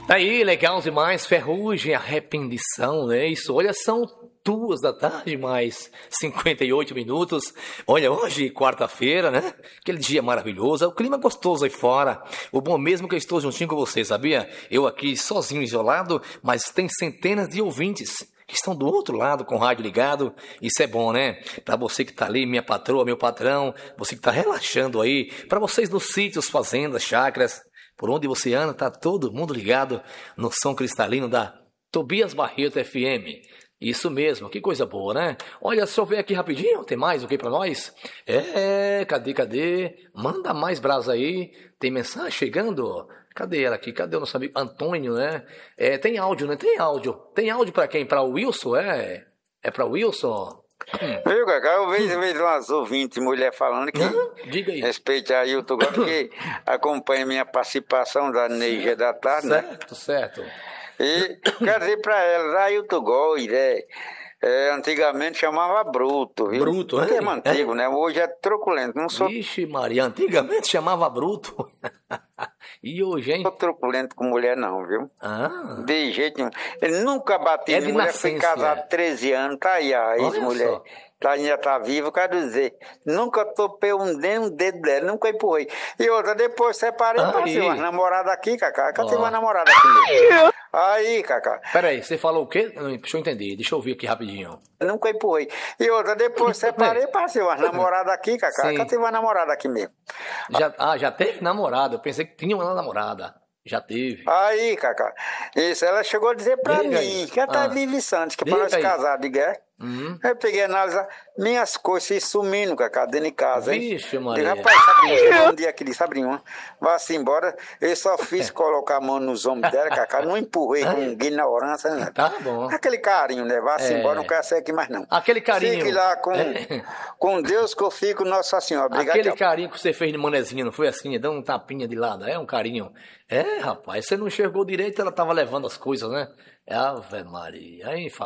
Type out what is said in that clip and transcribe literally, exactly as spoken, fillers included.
Tá aí, legal demais. Ferrugem, arrependição, né? Isso, olha, são duas da tarde, mais cinquenta e oito minutos. Olha, hoje, quarta-feira, né? Aquele dia maravilhoso. O clima gostoso aí fora. O bom mesmo é que eu estou juntinho com você, sabia? Eu aqui sozinho, isolado, mas tem centenas de ouvintes que estão do outro lado com o rádio ligado. Isso é bom, né? Para você que tá ali, minha patroa, meu patrão, você que tá relaxando aí, para vocês nos sítios, fazendas, chácaras, por onde você anda, tá todo mundo ligado no som cristalino da Tobias Barreto F M. Isso mesmo, que coisa boa, né? Olha, só ver aqui rapidinho, tem mais o que pra nós? É, cadê, cadê? Manda mais brasa aí, tem mensagem chegando? Cadê ela aqui? Cadê o nosso amigo Antônio, né? É, tem áudio, né? Tem áudio. Tem áudio pra quem? Pra Wilson, é? É pra Wilson? Viu, Cacá? Eu vejo, vejo umas ouvintes mulher falando que Hã? Diga aí. respeita aí o Tugó, porque acompanha minha participação da Neija da tarde, né? Certo, certo. E quero dizer pra elas, aí o Tugó, né? É, antigamente chamava bruto, viu? Bruto, é? é? É antigo, né? Hoje é truculento. Não sou Vixe Maria, antigamente chamava bruto. E hoje, hein? truculento com mulher, não, viu? Ah, De jeito nenhum. Ele nunca bateu É em de mulher, foi nascença. casado treze anos, tá aí a Olha ex-mulher. só. Tá, ainda tá viva, quero dizer. Nunca topei um dedo, um dedo dela, nunca empurrei. E outra, depois separei, Aí. passei umas namoradas aqui, Cacá. Que eu Ó. tive uma namorada aqui mesmo. Aí, Cacá, Peraí, você falou o quê? Não, Deixa eu entender, deixa eu ouvir aqui rapidinho. nunca empurrei. E outra, depois separei, passei umas namoradas aqui, Cacá. Sim. Que eu tive uma namorada aqui mesmo. Já, ah, já teve namorada? Eu pensei que tinha uma namorada. Já teve. Aí, Cacá, isso, ela chegou a dizer pra Diga mim, aí. que ela tá Ah. vive Santos, que Diga pra nós aí. casar, diga, é? Hum. Aí eu peguei a analisar minhas coisas se sumindo, Cacá, dentro de casa, hein? Vixe, Digo, Maria. rapaz, Sabrinho, chegou um dia aqui, disse, Sabrinho, vá-se embora. Eu só fiz colocar a mão nos ombros dela, Cacá, não empurrei com ignorância, né? Tá bom. Aquele carinho, né? Vá-se É. embora, não quero sair aqui mais não. Aquele carinho. Fique lá com, É. com Deus que eu fico, Nossa Senhora. Obrigado. Aquele tchau. carinho que você fez de manezinha, não foi assim? Deu um tapinha de lado. É um carinho. É, rapaz, você não enxergou direito, ela tava levando as coisas, né? Ave Maria. Aí,